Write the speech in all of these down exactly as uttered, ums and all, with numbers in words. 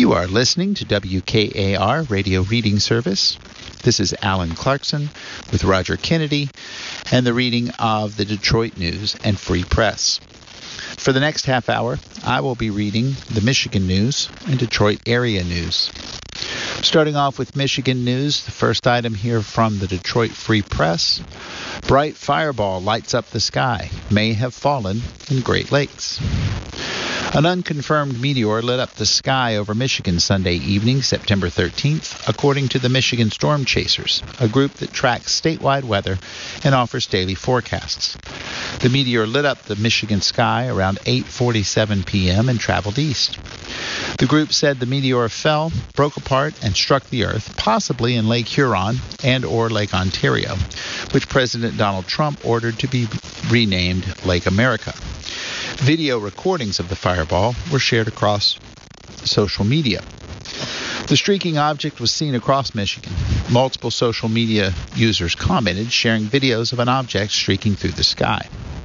You are listening to W K A R Radio Reading Service. This is Alan Clarkson with Roger Kennedy and the reading of the Detroit News and Free Press. For the next half hour, I will be reading the Michigan News and Detroit area news. Starting off with Michigan news, the first item here from the Detroit Free Press. Bright fireball lights up the sky, may have fallen in Great Lakes. An unconfirmed meteor lit up the sky over Michigan Sunday evening, September thirteenth, according to the Michigan Storm Chasers, a group that tracks statewide weather and offers daily forecasts. The meteor lit up the Michigan sky around eight forty-seven p.m. and traveled east. The group said the meteor fell, broke apart, and struck the earth, possibly in Lake Huron and or Lake Ontario, which President Donald Trump ordered to be renamed Lake America. Video recordings of the fireball were shared across social media. The streaking object was seen across Michigan. Multiple social media users commented, sharing videos of an object streaking through the sky.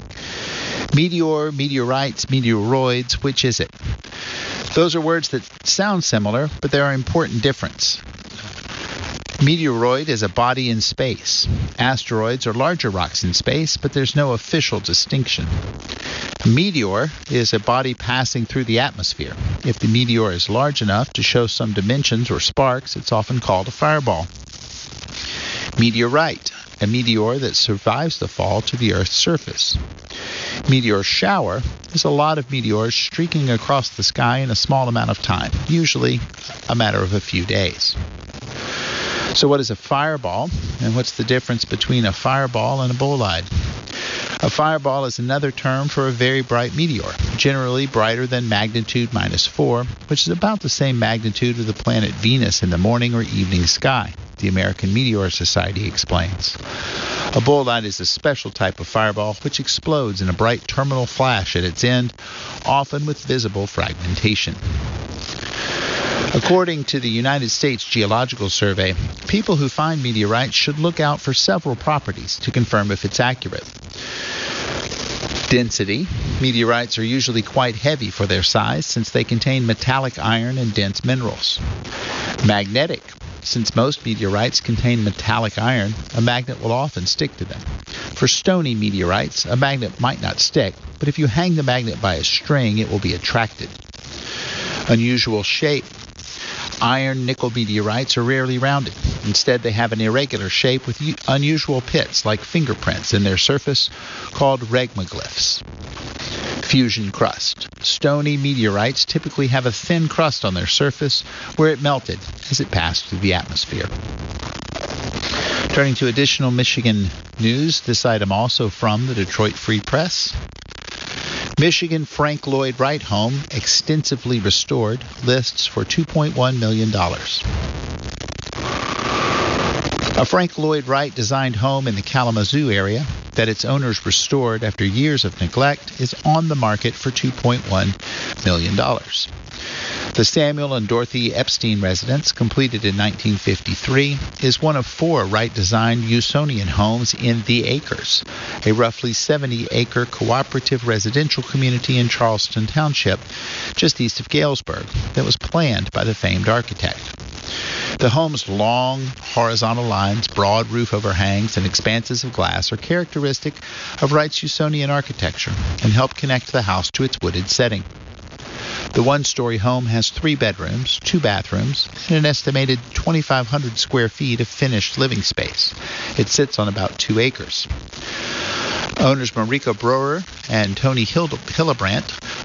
Meteor, meteorites, meteoroids, which is it? Those are words that sound similar, but there are important differences. Meteoroid is a body in space. Asteroids are larger rocks in space, but there's no official distinction. A meteor is a body passing through the atmosphere. If the meteor is large enough to show some dimensions or sparks, it's often called a fireball. Meteorite, a meteor that survives the fall to the Earth's surface. Meteor shower is a lot of meteors streaking across the sky in a small amount of time, usually a matter of a few days. So what is a fireball, and what's the difference between a fireball and a bolide? A fireball is another term for a very bright meteor, generally brighter than magnitude minus four, which is about the same magnitude of the planet Venus in the morning or evening sky, the American Meteor Society explains. A bolide is a special type of fireball which explodes in a bright terminal flash at its end, often with visible fragmentation. According to the United States Geological Survey, people who find meteorites should look out for several properties to confirm if it's accurate. Density. Meteorites are usually quite heavy for their size since they contain metallic iron and dense minerals. Magnetic. Since most meteorites contain metallic iron, a magnet will often stick to them. For stony meteorites, a magnet might not stick, but if you hang the magnet by a string, it will be attracted. Unusual shape. Iron nickel meteorites are rarely rounded. Instead, they have an irregular shape with u- unusual pits like fingerprints in their surface called regmaglyphs. Fusion crust. Stony meteorites typically have a thin crust on their surface where it melted as it passed through the atmosphere. Turning to additional Michigan news, this item also from the Detroit Free Press. Michigan Frank Lloyd Wright home extensively restored, lists for two point one million dollars. A Frank Lloyd Wright designed home in the Kalamazoo area that its owners restored after years of neglect is on the market for two point one million dollars. The Samuel and Dorothy Epstein residence, completed in nineteen fifty-three, is one of four Wright-designed Usonian homes in The Acres, a roughly seventy-acre cooperative residential community in Charleston Township, just east of Galesburg, that was planned by the famed architect. The home's long, horizontal lines, broad roof overhangs, and expanses of glass are characteristic of Wright's Usonian architecture and help connect the house to its wooded setting. The one-story home has three bedrooms, two bathrooms, and an estimated twenty-five hundred square feet of finished living space. It sits on about two acres. Owners Marika Broer and Tony Hildebrandt